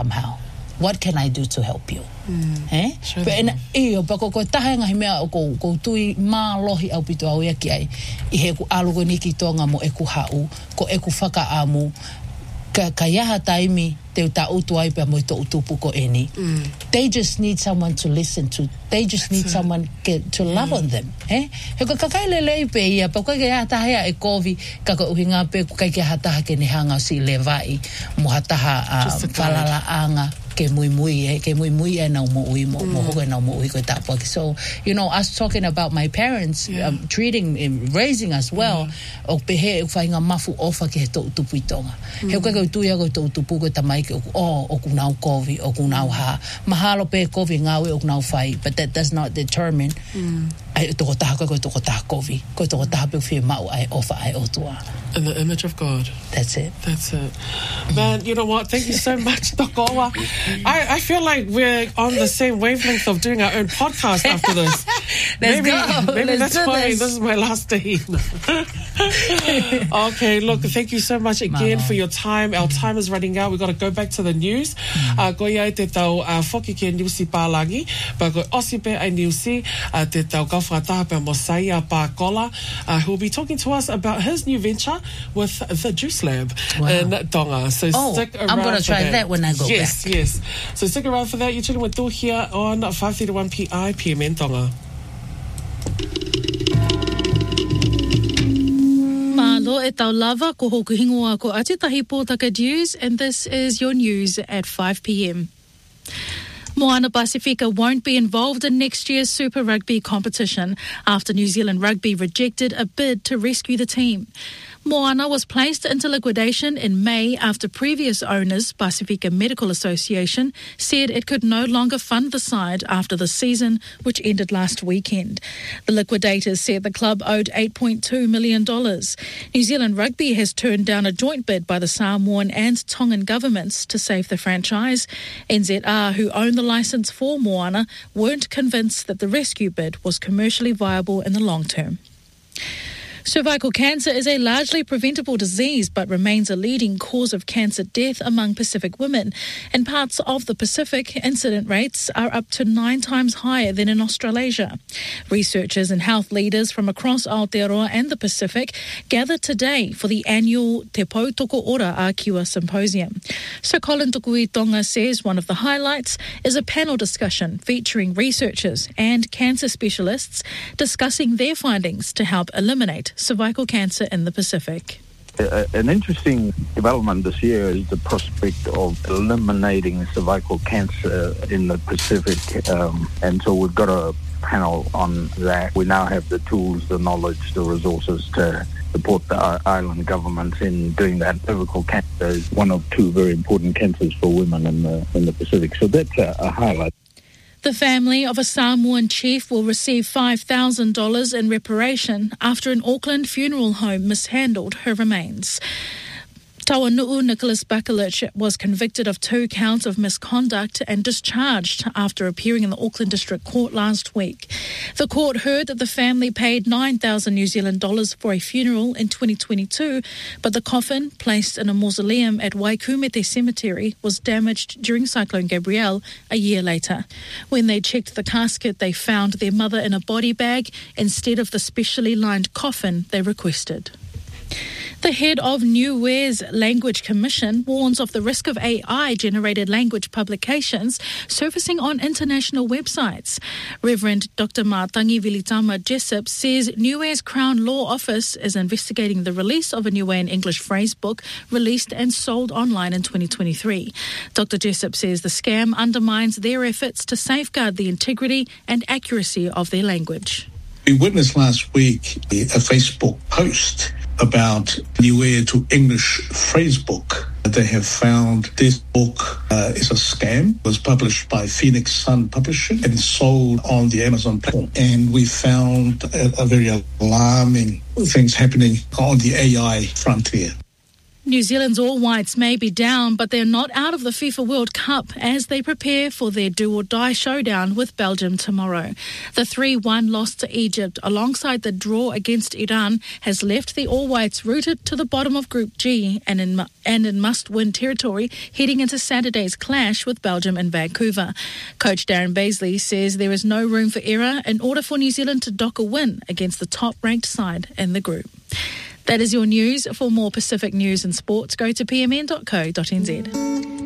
somehow. What can I do to help you? Sure. But ko tahe ngahi mea ko tui mālohi au pito au ia ki ai I he ku alogo niki tonga mo eku hau ko eku whakaamu ka iaha taimi te uta utu ai pia mo I to utupu ko eni. They just need someone to listen to. They just need someone to love on them. He ko kakaile lei pe ia pa ko ia taha e kovi ka ko uhinga pe ko kai hataha ke ne hanga si le vai mo hataha falalaanga ke mui e na mo hoga na mo ko tapo. So us talking about my parents treating raising us well o pe he whainga mafu ofa ke to utupu I tonga. He ko tu ia ko to utupu ko tamai ke o kunau kovi o kunau ha mahalo pe kovi ngawe o kunau fai, but that does not determine ai to taha ko to taha kovi ko to taha pe fi mau ai ofa ai o tua. In the image of God. That's it. Man, you know what? Thank you so much, Tokoa. I feel like we're on the same wavelength of doing our own podcast after this. Maybe that's why this is my last day. Okay, look, thank you so much again for your time. Our time is running out. We've got to go back to the news. Ko ia te tau whoki ke Niusi Pālangi, pa ko Osipe ai Niusi, te tau kawhataha pe Mosaia Pākola, who will be talking to us about his new venture with the Juice Lab in Tonga. So stick around. I'm going to try that when I go back. Yes. So stick around for that. You're chilling with Tu here on 531 PIPM in Tonga. Malo e tau lava ko hoku hingoa ko Atitahi Pōtaka News, and this is your news at 5 p.m. Moana Pacifica won't be involved in next year's Super Rugby competition after New Zealand Rugby rejected a bid to rescue the team. Moana was placed into liquidation in May after previous owners, Pacifica Medical Association, said it could no longer fund the side after the season, which ended last weekend. The liquidators said the club owed $8.2 million. New Zealand Rugby has turned down a joint bid by the Samoan and Tongan governments to save the franchise. NZR, who own the licence for Moana, weren't convinced that the rescue bid was commercially viable in the long term. Cervical cancer is a largely preventable disease but remains a leading cause of cancer death among Pacific women. In parts of the Pacific, incident rates are up to 9 times higher than in Australasia. Researchers and health leaders from across Aotearoa and the Pacific gathered today for the annual Te Pautoko Ora Ākiwa Symposium. Sir Colin Tukui Tonga says one of the highlights is a panel discussion featuring researchers and cancer specialists discussing their findings to help eliminate cervical cancer in the Pacific. An interesting development this year is the prospect of eliminating cervical cancer in the Pacific, and so we've got a panel on that. We now have the tools, the knowledge, the resources to support the island governments in doing that. Cervical cancer is one of 2 very important cancers for women in the Pacific, so that's a highlight. The family of a Samoan chief will receive $5,000 in reparation after an Auckland funeral home mishandled her remains. Tawanu'u Nicholas Bakalich was convicted of 2 counts of misconduct and discharged after appearing in the Auckland District Court last week. The court heard that the family paid 9,000 New Zealand dollars for a funeral in 2022, but the coffin, placed in a mausoleum at Waikumete Cemetery, was damaged during Cyclone Gabrielle a year later. When they checked the casket, they found their mother in a body bag instead of the specially lined coffin they requested. The head of Niue's Language Commission warns of the risk of AI-generated language publications surfacing on international websites. Reverend Dr. Mātangi Vilitama Jessup says Niue's Crown Law Office is investigating the release of a Niuean English phrase book released and sold online in 2023. Dr. Jessup says the scam undermines their efforts to safeguard the integrity and accuracy of their language. We witnessed last week a Facebook post about Niue to English phrase book. They have found this book is a scam. It was published by Phoenix Sun Publishing and sold on the Amazon platform. And we found a very alarming things happening on the AI frontier. New Zealand's All Whites may be down, but they're not out of the FIFA World Cup as they prepare for their do-or-die showdown with Belgium tomorrow. The 3-1 loss to Egypt, alongside the draw against Iran, has left the All Whites rooted to the bottom of Group G and in must-win territory heading into Saturday's clash with Belgium in Vancouver. Coach Darren Baisley says there is no room for error in order for New Zealand to dock a win against the top-ranked side in the group. That is your news. For more Pacific news and sports, go to pmn.co.nz.